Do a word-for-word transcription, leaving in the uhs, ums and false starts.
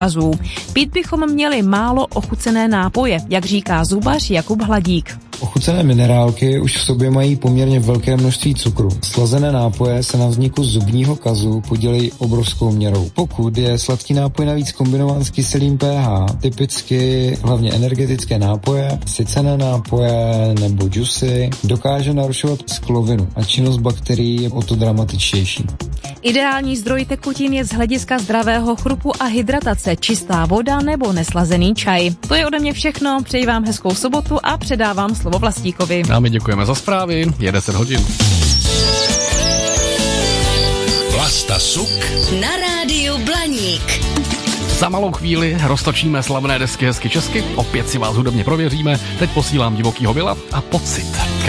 Kazů. Pít bychom měli málo ochucené nápoje, jak říká zubař Jakub Hladík. Ochucené minerálky už v sobě mají poměrně velké množství cukru. Slazené nápoje se na vzniku zubního kazu podílejí obrovskou měrou. Pokud je sladký nápoj navíc kombinován s kyselým pH, typicky hlavně energetické nápoje, sycené nápoje nebo džusy, dokáže narušovat sklovinu a činnost bakterií je o to dramatičtější. Ideální zdroj tekutin je z hlediska zdravého chrupu a hydratace čistá voda nebo neslazený čaj. To je ode mě všechno, přeji vám hezkou sobotu a předávám slovo Vlastíkovi. A my děkujeme za zprávy, je deset hodin. Vlasta Suk na rádiu Blaník. Za malou chvíli roztočíme slavné desky hezky česky, opět si vás hudebně prověříme, teď posílám Divokýho Vila a Pocit.